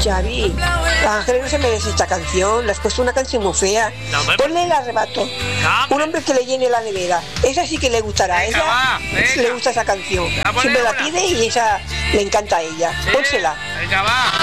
Xavi, Ángeles no se merece esta canción, le has puesto una canción muy fea. No, hombre, Ponle El arrebato. No, Un hombre que le llene la nevera. Esa sí que le gustará. Venga, Ella va, venga. le gusta esa canción. Ya, ponle Siempre la una. pide y esa le encanta a ella. Sí, Pónsela. Venga, va.